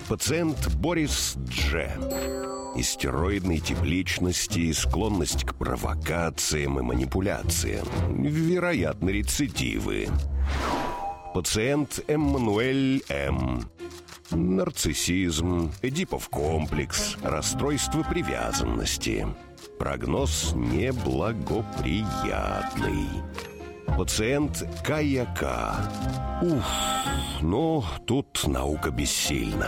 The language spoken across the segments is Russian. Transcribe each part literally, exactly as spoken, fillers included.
Пациент Борис Дж. Истероидной тип личности, склонность к провокациям и манипуляциям. Вероятно, рецидивы. Пациент Эммануэль М. Нарциссизм, Эдипов комплекс, расстройство привязанности. Прогноз неблагоприятный. Пациент Кая К. Уф, ну, тут наука бессильна.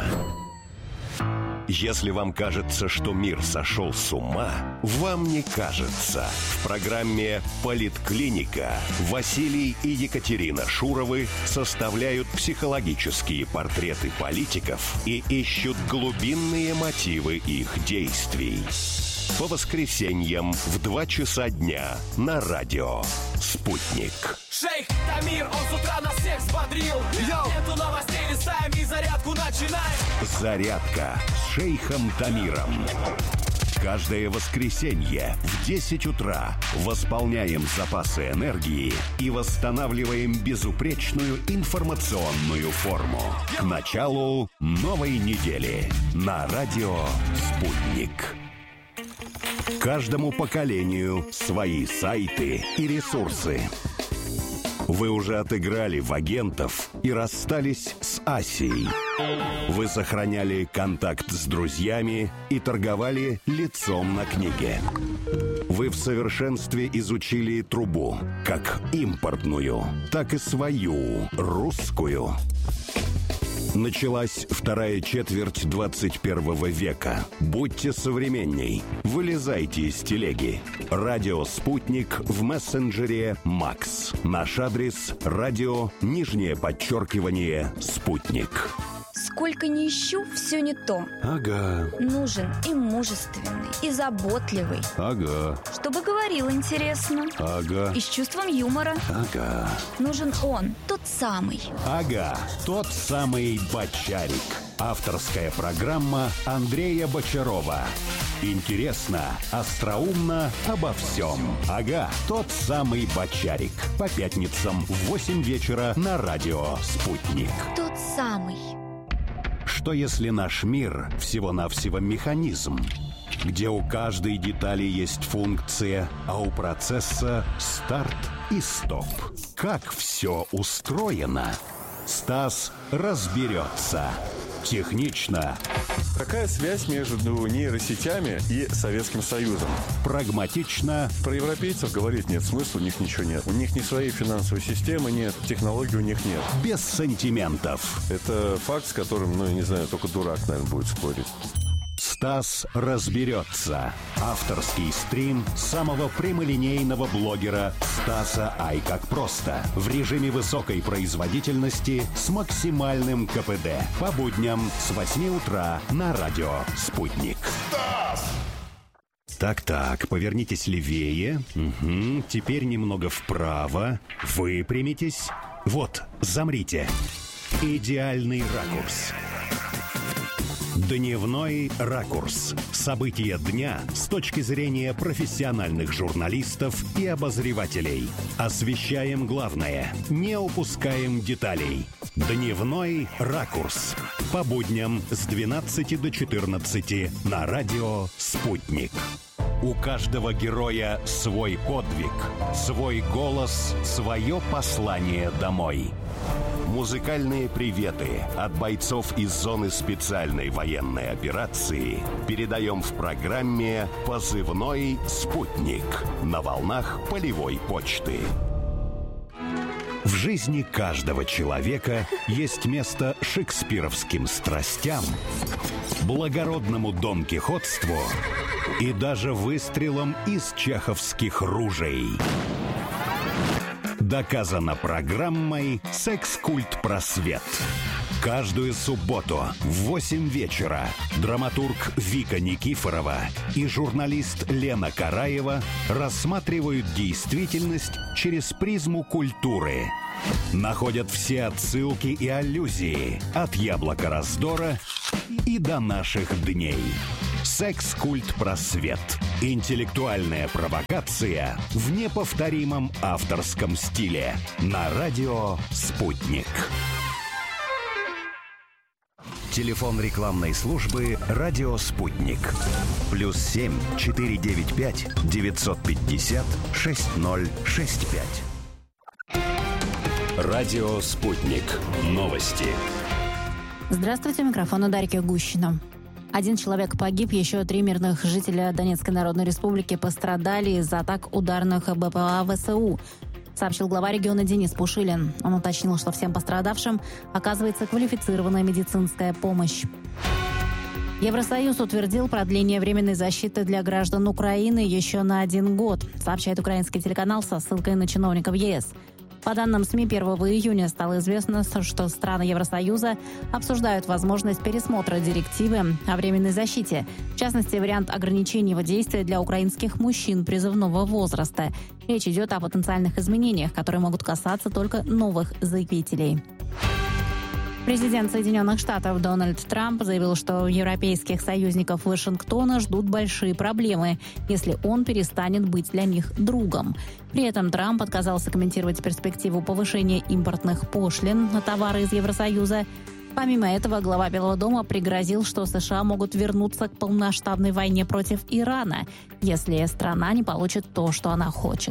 Если вам кажется, что мир сошел с ума, вам не кажется. В программе «Политклиника» Василий и Екатерина Шуровы составляют психологические портреты политиков и ищут глубинные мотивы их действий. По воскресеньям в два часа дня на радио «Спутник». Шейх Тамир, он с утра нас всех взбодрил. Эту новостей листаем и зарядку начинаем. Зарядка с шейхом Тамиром. Каждое воскресенье в десять утра восполняем запасы энергии и восстанавливаем безупречную информационную форму. К началу новой недели на радио «Спутник». Каждому поколению свои сайты и ресурсы. Вы уже отыграли в агентов и расстались с Асией. Вы сохраняли контакт с друзьями и торговали лицом на книге. Вы в совершенстве изучили трубу, как импортную, так и свою, русскую. Началась вторая четверть двадцать первого века. Будьте современней. Вылезайте из телеги. Радио «Спутник» в мессенджере «Макс». Наш адрес – радио, нижнее подчеркивание, «Спутник». Сколько ни ищу, все не то. Ага. Нужен и мужественный, и заботливый. Ага. Чтобы говорил интересно. Ага. И с чувством юмора. Ага. Нужен он, тот самый. Ага, тот самый Бочарик. Авторская программа Андрея Бочарова. Интересно, остроумно, обо всем. Ага, тот самый Бочарик. По пятницам в восемь вечера на радио «Спутник». Тот самый. Что если наш мир всего-навсего механизм, где у каждой детали есть функция, а у процесса старт и стоп? Как все устроено? Стас разберется. Технично. Какая связь между нейросетями и Советским Союзом? Прагматично. Про европейцев говорить нет смысла, у них ничего нет. У них ни своей финансовой системы нет, технологий у них нет. Без сантиментов. Это факт, с которым, ну, я не знаю, только дурак, наверное, будет спорить. Стас разберется. Авторский стрим самого прямолинейного блогера Стаса Ай как просто. В режиме высокой производительности с максимальным ка пэ дэ. По будням с восьми утра на радио «Спутник». Стас! Так-так, повернитесь левее. Угу. Теперь немного вправо. Выпрямитесь. Вот, замрите. Идеальный ракурс. Дневной ракурс. События дня с точки зрения профессиональных журналистов и обозревателей. Освещаем главное, не упускаем деталей. Дневной ракурс. По будням с двенадцати до четырнадцати на радио «Спутник». У каждого героя свой подвиг, свой голос, свое послание домой. Музыкальные приветы от бойцов из зоны специальной военной операции передаем в программе «Позывной спутник» на волнах полевой почты. В жизни каждого человека есть место шекспировским страстям, благородному донкихотству и даже выстрелам из чеховских ружей. Доказано программой «Секс-культ просвет». Каждую субботу в восемь вечера драматург Вика Никифорова и журналист Лена Караева рассматривают действительность через призму культуры. Находят все отсылки и аллюзии от яблока раздора и до наших дней. «Секс-культ просвет». Интеллектуальная провокация в неповторимом авторском стиле. На радио «Спутник». Телефон рекламной службы «Радио Спутник». Плюс семь четыре девять пять девятьсот пятьдесят шесть ноль шесть пять. Радио «Спутник». Новости. Здравствуйте, микрофон у Дарьи Гущина. Один человек погиб, еще три мирных жителя Донецкой Народной Республики пострадали из-за атак ударных БПЛА ВСУ, сообщил глава региона Денис Пушилин. Он уточнил, что всем пострадавшим оказывается квалифицированная медицинская помощь. Евросоюз утвердил продление временной защиты для граждан Украины еще на один год, сообщает украинский телеканал со ссылкой на чиновников ЕС. По данным СМИ, первого июня стало известно, что страны Евросоюза обсуждают возможность пересмотра директивы о временной защите. В частности, вариант ограничения его действия для украинских мужчин призывного возраста. Речь идет о потенциальных изменениях, которые могут касаться только новых заявителей. Президент Соединенных Штатов Дональд Трамп заявил, что европейских союзников Вашингтона ждут большие проблемы, если он перестанет быть для них другом. При этом Трамп отказался комментировать перспективу повышения импортных пошлин на товары из Евросоюза. Помимо этого, глава Белого дома пригрозил, что США могут вернуться к полномасштабной войне против Ирана, если страна не получит то, что она хочет.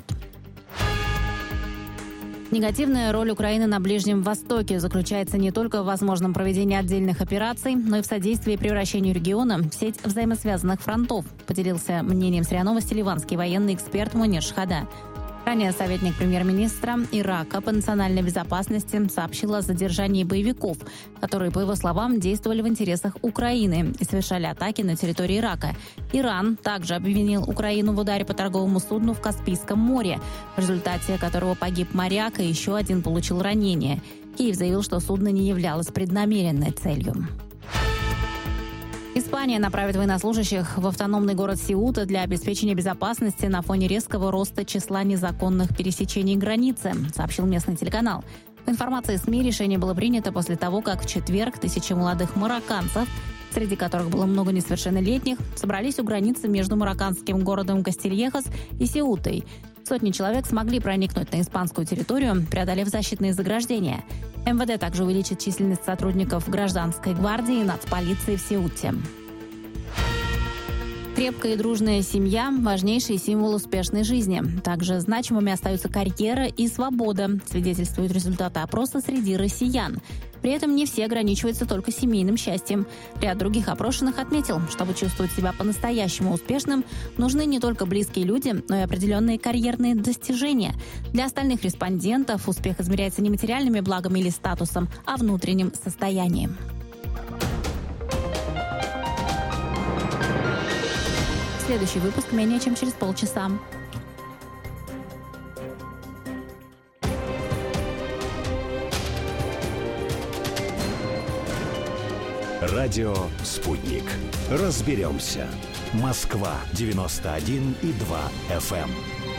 Негативная роль Украины на Ближнем Востоке заключается не только в возможном проведении отдельных операций, но и в содействии превращению региона в сеть взаимосвязанных фронтов, поделился мнением СРИА Новости ливанский военный эксперт Мунир Шхада. Ранее советник премьер-министра Ирака по национальной безопасности сообщил о задержании боевиков, которые, по его словам, действовали в интересах Украины и совершали атаки на территории Ирака. Иран также обвинил Украину в ударе по торговому судну в Каспийском море, в результате которого погиб моряк, и еще один получил ранение. Киев заявил, что судно не являлось преднамеренной целью. Испания направит военнослужащих в автономный город Сеута для обеспечения безопасности на фоне резкого роста числа незаконных пересечений границы, сообщил местный телеканал. По информации СМИ, решение было принято после того, как в четверг тысячи молодых марокканцев, среди которых было много несовершеннолетних, собрались у границы между марокканским городом Кастильехос и Сеутой. Сотни человек смогли проникнуть на испанскую территорию, преодолев защитные заграждения. МВД также увеличит численность сотрудников гражданской гвардии и нацполиции в Сеуте. Крепкая и дружная семья – важнейший символ успешной жизни. Также значимыми остаются карьера и свобода, свидетельствуют результаты опроса среди россиян. При этом не все ограничиваются только семейным счастьем. Ряд других опрошенных отметил, чтобы чувствовать себя по-настоящему успешным, нужны не только близкие люди, но и определенные карьерные достижения. Для остальных респондентов успех измеряется не материальными благами или статусом, а внутренним состоянием. Следующий выпуск менее чем через полчаса. Радио «Спутник». Разберемся. Москва девяносто один и два эф эм.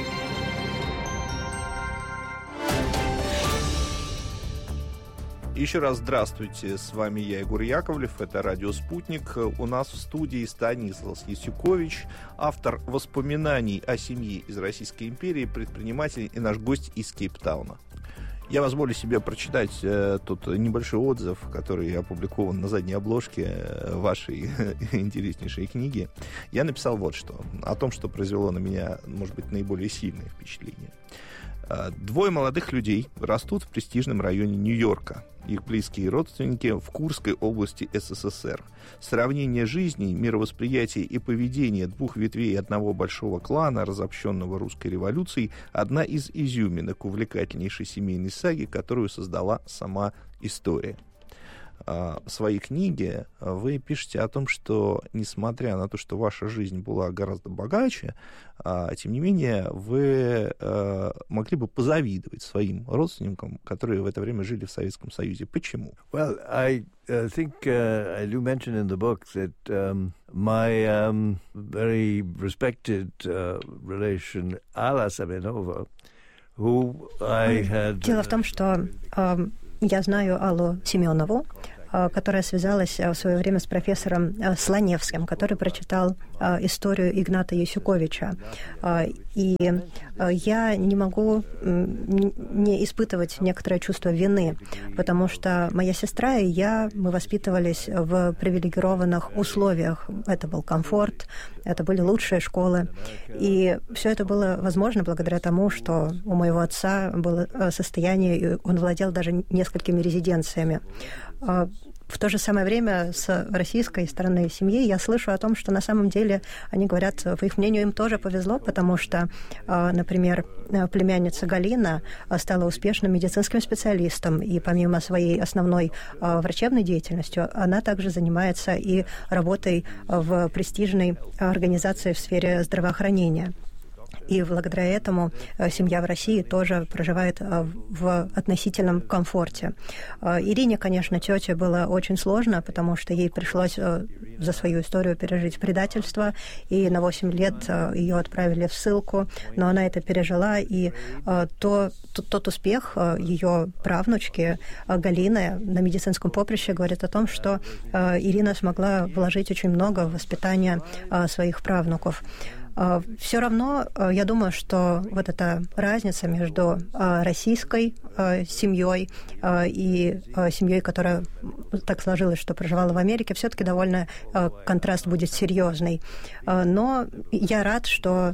Еще раз здравствуйте, с вами я, Егор Яковлев, это «Радио Спутник». У нас в студии Станислав Ясюкович, автор воспоминаний о семье из Российской империи, предприниматель и наш гость из Кейптауна. Я позволю себе прочитать э, тут небольшой отзыв, который опубликован на задней обложке вашей интереснейшей книги. Я написал вот что, о том, что произвело на меня, может быть, наиболее сильное впечатление. Двое молодых людей растут в престижном районе Нью-Йорка. Их близкие родственники в Курской области эс эс эс эр. Сравнение жизней, мировосприятия и поведения двух ветвей одного большого клана, разобщенного русской революцией, одна из изюминок увлекательнейшей семейной саги, которую создала сама история. В своей книге вы пишете о том, что, несмотря на то, что ваша жизнь была гораздо богаче, тем не менее вы могли бы позавидовать своим родственникам, которые в это время жили в Советском Союзе. Почему? Well, I uh, think uh, I do mention in the book that um, my um, very respected uh, relation Alla Semenova, who I had... Дело в том, что э, я знаю Аллу Семенову, которая связалась в свое время с профессором Слоневским, который прочитал историю Игната Ясюковича. И я не могу не испытывать некоторое чувство вины, потому что моя сестра и я, мы воспитывались в привилегированных условиях. Это был комфорт, это были лучшие школы. И все это было возможно благодаря тому, что у моего отца было состояние, и он владел даже несколькими резиденциями. В то же самое время с российской стороны семьи я слышу о том, что на самом деле, они говорят, по их мнению, им тоже повезло, потому что, например, племянница Галина стала успешным медицинским специалистом, и помимо своей основной врачебной деятельностью, она также занимается и работой в престижной организации в сфере здравоохранения. И благодаря этому семья в России тоже проживает в относительном комфорте. Ирине, конечно, тете было очень сложно, потому что ей пришлось за свою историю пережить предательство, и на восемь лет ее отправили в ссылку, но она это пережила, и то, тот, тот успех ее правнучки Галины на медицинском поприще говорит о том, что Ирина смогла вложить очень много в воспитание своих правнуков. Все равно, я думаю, что вот эта разница между российской семьей и семьей, которая так сложилась, что проживала в Америке, все-таки довольно контраст будет серьезный. Но я рад, что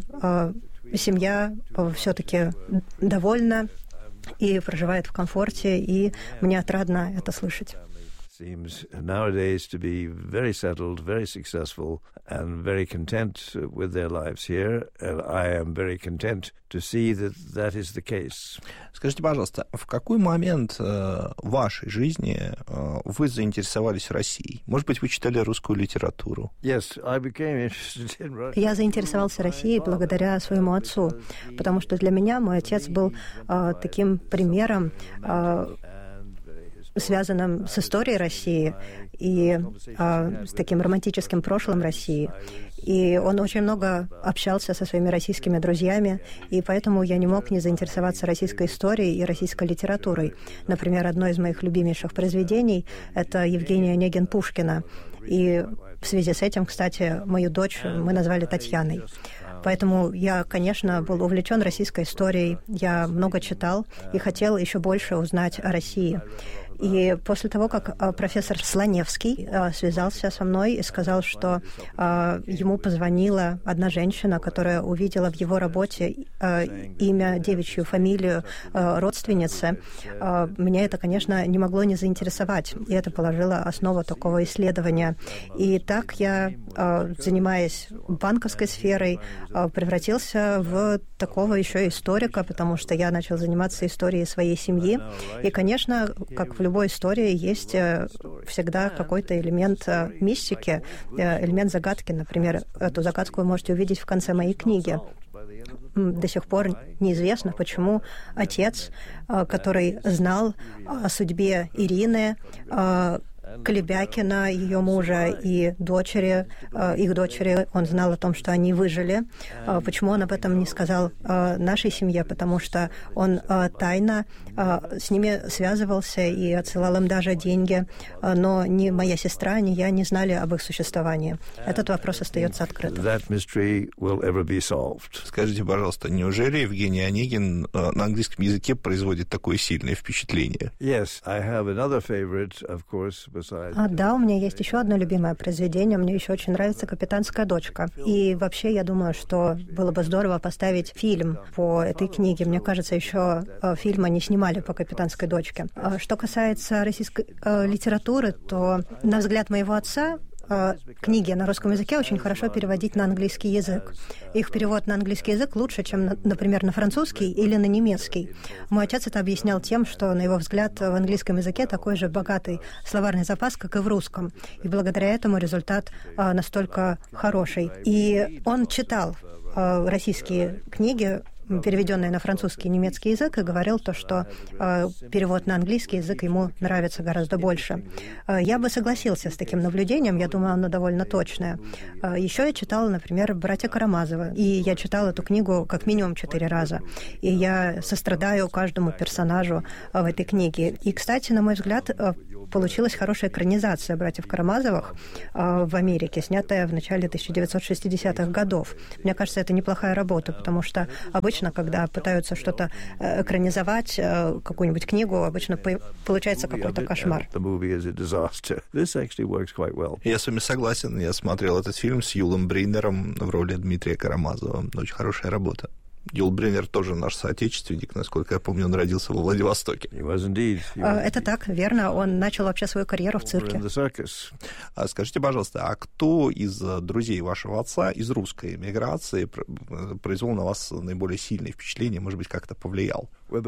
семья все-таки довольна и проживает в комфорте, и мне отрадно это слышать. Seems nowadays to be very settled, very successful, and very content with their lives here. And I am very content to see that that is the case. Скажите, пожалуйста, в какой момент э, вашей жизни э, вы заинтересовались Россией? Может быть, вы читали русскую литературу? Yes, I became interested in Russia. Я заинтересовался Россией благодаря своему отцу, потому что для меня мой отец был э, таким примером, э, связанным с историей России и а, с таким романтическим прошлым России. И он очень много общался со своими российскими друзьями, и поэтому я не мог не заинтересоваться российской историей и российской литературой. Например, одно из моих любимейших произведений — это Евгений Онегин Пушкина. И в связи с этим, кстати, мою дочь мы назвали Татьяной. Поэтому я, конечно, был увлечен российской историей, я много читал и хотел еще больше узнать о России. И после того, как профессор Слоневский связался со мной и сказал, что ему позвонила одна женщина, которая увидела в его работе имя, девичью фамилию родственницы, меня это, конечно, не могло не заинтересовать. И это положило основу такого исследования. И так я, занимаясь банковской сферой, превратился в такого еще историка, потому что я начал заниматься историей своей семьи. И, конечно, как в любой истории, есть всегда какой-то элемент мистики, элемент загадки. Например, эту загадку вы можете увидеть в конце моей книги. До сих пор неизвестно, почему отец, который знал о судьбе Ирины, Колебякина, ее мужа, и дочери, их дочери, он знал о том, что они выжили. Почему он об этом не сказал нашей семье? Потому что он тайно с ними связывался и отсылал им даже деньги, но ни моя сестра, ни я не знали об их существовании. Этот вопрос остается открытым. Скажите, пожалуйста, неужели Евгений Онегин на английском языке производит такое сильное впечатление? Yes, I have another favorite, of course. А, да, у меня есть еще одно любимое произведение. Мне еще очень нравится «Капитанская дочка». И вообще, я думаю, что было бы здорово поставить фильм по этой книге. Мне кажется, еще фильма не снимали по «Капитанской дочке». Что касается российской э, литературы, то, на взгляд моего отца, книги на русском языке очень хорошо переводить на английский язык. Их перевод на английский язык лучше, чем, например, на французский или на немецкий. Мой отец это объяснял тем, что, на его взгляд, в английском языке такой же богатый словарный запас, как и в русском. И благодаря этому результат настолько хороший. И он читал российские книги переведенные на французский и немецкий язык, и говорил то, что э, перевод на английский язык ему нравится гораздо больше. Э, я бы согласился с таким наблюдением, я думаю, оно довольно точное. Э, еще я читала, например, «Братья Карамазовы», и я читала эту книгу как минимум четыре раза. И я сострадаю каждому персонажу э, в этой книге. И, кстати, на мой взгляд, э, получилась хорошая экранизация «Братьев Карамазовых» э, в Америке, снятая в начале тысяча девятьсот шестидесятых годов. Мне кажется, это неплохая работа, потому что обычно, когда пытаются что-то экранизовать, э, какую-нибудь книгу, обычно по- получается какой-то кошмар. Я с вами согласен. Я смотрел этот фильм с Юлом Бриннером в роли Дмитрия Карамазова. Очень хорошая работа. Юл Бриннер тоже наш соотечественник, насколько я помню, он родился во Владивостоке. Это так, верно. Он начал вообще свою карьеру в цирке. Скажите, пожалуйста, а кто из друзей вашего отца из русской эмиграции произвел на вас наиболее сильное впечатление, может быть, как-то повлиял?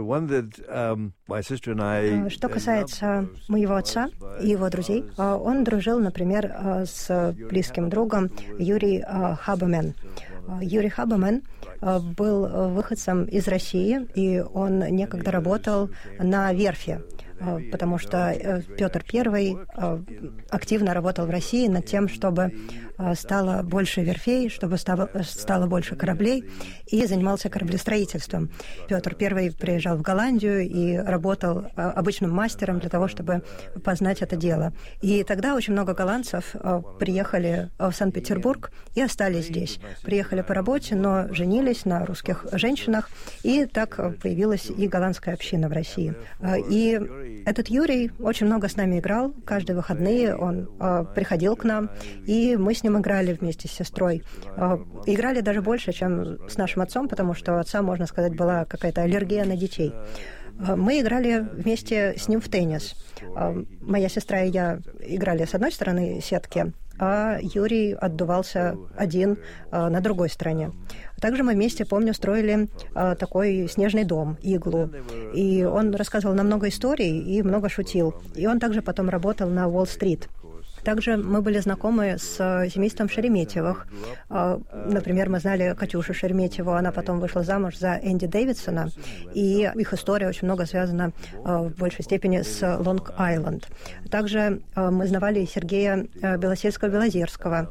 Что касается моего отца и его друзей, он дружил, например, с близким другом Юрий Хабемен. Юрий Хабемен был выходцем из России, и он некогда работал на верфи, потому что Петр Первый активно работал в России над тем, чтобы стало больше верфей, чтобы стало, стало больше кораблей, и занимался кораблестроительством. Петр Первый приезжал в Голландию и работал обычным мастером для того, чтобы познать это дело. И тогда очень много голландцев приехали в Санкт-Петербург и остались здесь. Приехали по работе, но женились на русских женщинах, и так появилась и голландская община в России. И этот Юрий очень много с нами играл. Каждые выходные он приходил к нам, и мы с ним играли вместе с сестрой. Играли даже больше, чем с нашим отцом, потому что у отца, можно сказать, была какая-то аллергия на детей. Мы играли вместе с ним в теннис. Моя сестра и я играли с одной стороны сетки, а Юрий отдувался один на другой стороне. Также мы вместе, помню, строили такой снежный дом, иглу. И он рассказывал нам много историй и много шутил. И он также потом работал на Уолл-стрит. Также мы были знакомы с семейством Шереметьевых. Например, мы знали Катюшу Шереметьеву, она потом вышла замуж за Энди Дэвидсона, и их история очень много связана в большей степени с Лонг-Айленд. Также мы знавали Сергея Белосельского-Белозерского.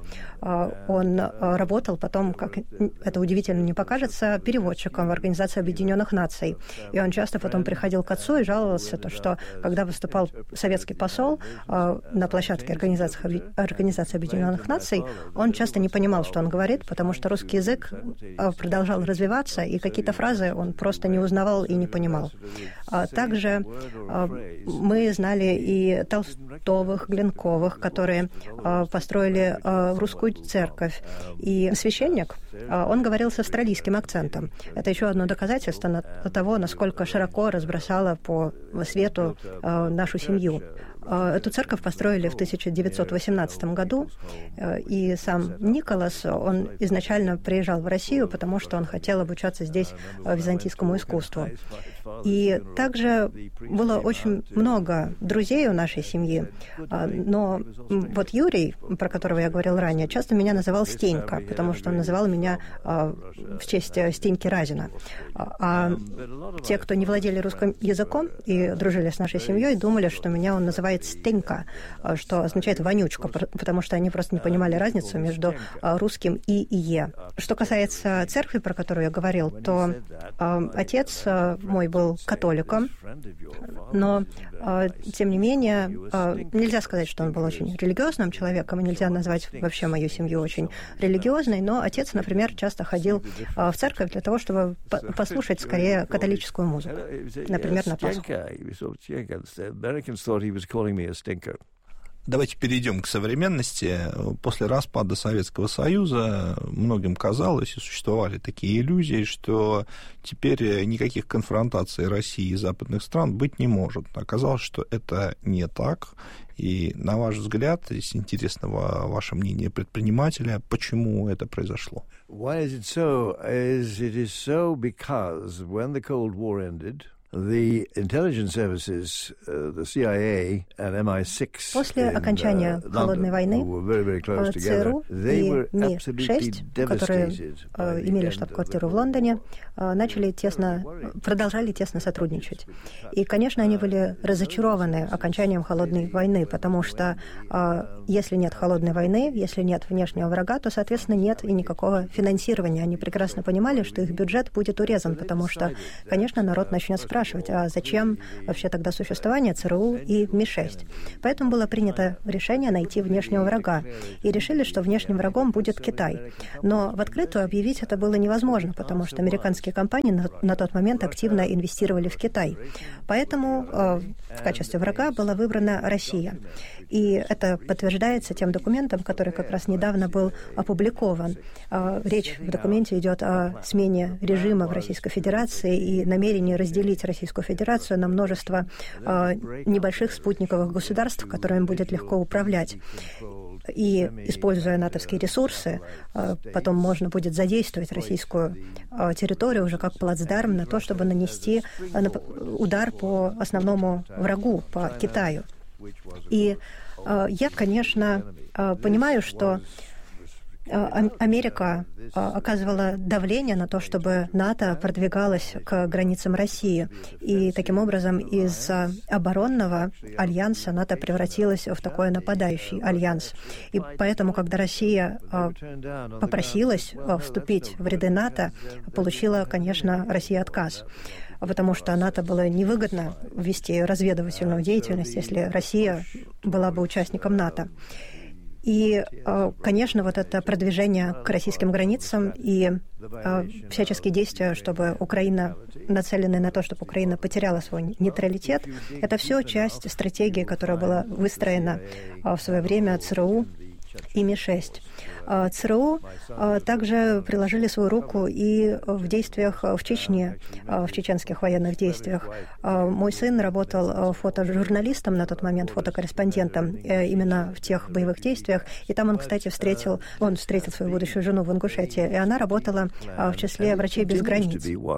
Он работал потом, как это удивительно не покажется, переводчиком в Организации Объединенных Наций. И он часто потом приходил к отцу и жаловался, то, что когда выступал советский посол на площадке Организации Организации Объединенных Наций, он часто не понимал, что он говорит, потому что русский язык продолжал развиваться, и какие-то фразы он просто не узнавал и не понимал. Также мы знали и Толстовых, Глинковых, которые построили русскую церковь. И священник, он говорил с австралийским акцентом. Это еще одно доказательство того, насколько широко разбросала по свету нашу семью. Эту церковь построили в тысяча девятьсот восемнадцатом году, и сам Николас, он изначально приезжал в Россию, потому что он хотел обучаться здесь византийскому искусству. И также было очень много друзей у нашей семьи, но вот Юрий, про которого я говорил ранее, часто меня называл Стенька, потому что он называл меня в честь Стеньки Разина. А те, кто не владели русским языком и дружили с нашей семьей, думали, что меня он называет Стенька, что означает вонючка, потому что они просто не понимали разницу между русским и ие. Что касается церкви, про которую я говорил, то отец мой был католиком, но, тем не менее, нельзя сказать, что он был очень религиозным человеком, и нельзя назвать вообще мою семью очень религиозной, но отец, например, часто ходил в церковь для того, чтобы послушать скорее католическую музыку, например, на Пасху. Давайте перейдем к современности. После распада Советского Союза многим казалось, и существовали такие иллюзии, что теперь никаких конфронтаций России и западных стран быть не может. Оказалось, что это не так. И, на ваш взгляд, если интересно ваше мнение предпринимателя, почему это произошло? Why is it so? Is it is so because when the Cold War ended, После окончания Холодной войны ЦРУ и Ми шесть, которые имели штаб-квартиру в Лондоне, начали тесно, продолжали тесно сотрудничать. И, конечно, они были разочарованы окончанием Холодной войны, потому что если нет Холодной войны, если нет внешнего врага, то, соответственно, нет и никакого финансирования. Они прекрасно понимали, что их бюджет будет урезан, потому что, конечно, народ начнет спрашивать, а зачем вообще тогда существование ЦРУ и Ми шесть? Поэтому было принято решение найти внешнего врага. И решили, что внешним врагом будет Китай. Но в открытую объявить это было невозможно, потому что американские компании на, на тот момент активно инвестировали в Китай. Поэтому э, в качестве врага была выбрана Россия. И это подтверждается тем документом, который как раз недавно был опубликован. Э, речь в документе идет о смене режима в Российской Федерации и намерении разделить Российскую Федерацию на множество э, небольших спутниковых государств, которыми будет легко управлять. И, используя натовские ресурсы, потом можно будет задействовать российскую территорию уже как плацдарм на то, чтобы нанести удар по основному врагу, по Китаю. И я, конечно, понимаю, что Америка оказывала давление на то, чтобы НАТО продвигалось к границам России. И таким образом из оборонного альянса НАТО превратилось в такой нападающий альянс. И поэтому, когда Россия попросилась вступить в ряды НАТО, получила, конечно, Россия отказ. Потому что НАТО было невыгодно вести разведывательную деятельность, если Россия была бы участником НАТО. И, конечно, вот это продвижение к российским границам и всяческие действия, чтобы Украина, нацеленные на то, чтобы Украина потеряла свой нейтралитет, это все часть стратегии, которая была выстроена в свое время ЦРУ и Ми шесть. ЦРУ также приложили свою руку и в действиях в Чечне, в чеченских военных действиях. Мой сын работал фотожурналистом на тот момент, фотокорреспондентом именно в тех боевых действиях. И там он, кстати, встретил, он встретил свою будущую жену в Ингушетии, и она работала в числе «Врачей без границ».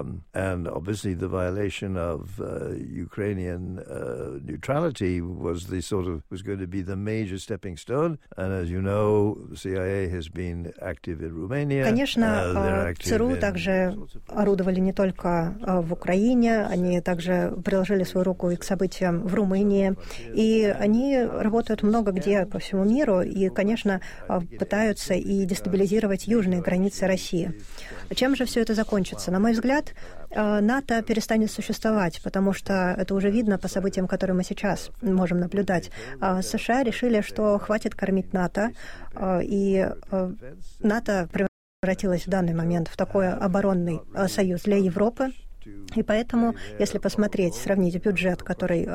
Конечно, ЦРУ также орудовали не только в Украине, они также приложили свою руку и к событиям в Румынии, и они работают много где по всему миру, и, конечно, пытаются и дестабилизировать южные границы России. Чем же все это закончится? На мой взгляд, НАТО перестанет существовать, потому что это уже видно по событиям, которые мы сейчас можем наблюдать. США решили, что хватит кормить НАТО, и НАТО превратилось в данный момент в такой оборонный союз для Европы. И поэтому, если посмотреть, сравнить бюджет, который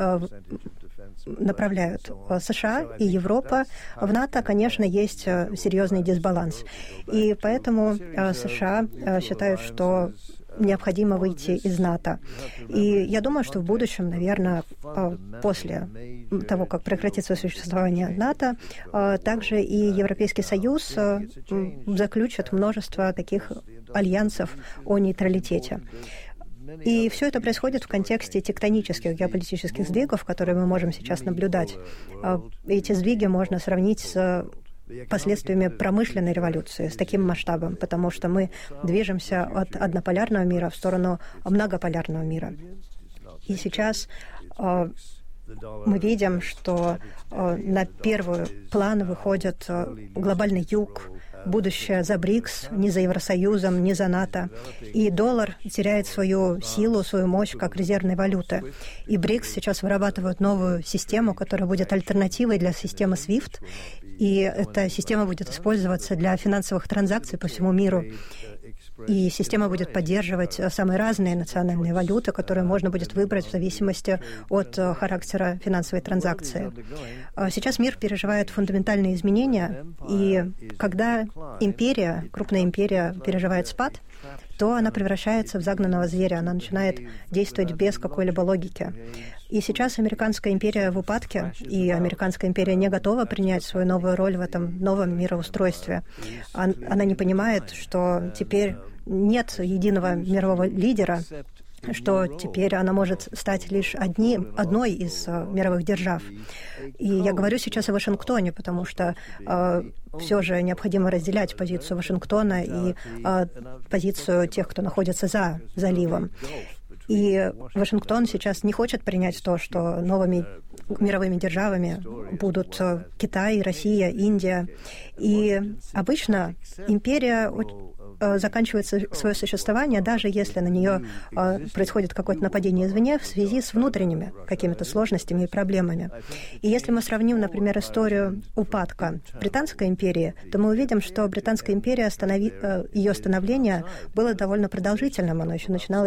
направляют США и Европа, в НАТО, конечно, есть серьезный дисбаланс. И поэтому США считают, что необходимо выйти из НАТО. И я думаю, что в будущем, наверное, после того, как прекратится существование НАТО, также и Европейский Союз заключит множество таких альянсов о нейтралитете. И все это происходит в контексте тектонических геополитических сдвигов, которые мы можем сейчас наблюдать. Эти сдвиги можно сравнить с последствиями промышленной революции, с таким масштабом, потому что мы движемся от однополярного мира в сторону многополярного мира. И сейчас э, мы видим, что э, на первый план выходит э, глобальный юг, будущее за БРИКС, не за Евросоюзом, не за НАТО. И доллар теряет свою силу, свою мощь как резервной валюты. И БРИКС сейчас вырабатывают новую систему, которая будет альтернативой для системы свифт. И эта система будет использоваться для финансовых транзакций по всему миру. И система будет поддерживать самые разные национальные валюты, которые можно будет выбрать в зависимости от характера финансовой транзакции. Сейчас мир переживает фундаментальные изменения, и когда империя, крупная империя переживает спад, то она превращается в загнанного зверя, она начинает действовать без какой-либо логики. И сейчас американская империя в упадке, и американская империя не готова принять свою новую роль в этом новом мироустройстве. Она не понимает, что теперь нет единого мирового лидера, что теперь она может стать лишь одним, одной из uh, мировых держав. И я говорю сейчас о Вашингтоне, потому что uh, все же необходимо разделять позицию Вашингтона и uh, позицию тех, кто находится за заливом. И Вашингтон сейчас не хочет принять то, что новыми мировыми державами будут Китай, Россия, Индия. И обычно империя заканчивает свое существование, даже если на нее происходит какое-то нападение извне в связи с внутренними какими-то сложностями и проблемами. И если мы сравним, например, историю упадка Британской империи, то мы увидим, что Британская империя, станови... ее становление было довольно продолжительным. Оно еще начиналось